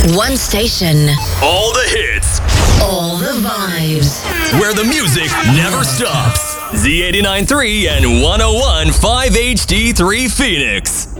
One station. All the hits. All the vibes. Where the music never stops. Z89.3 and 101.5 HD3 Phoenix.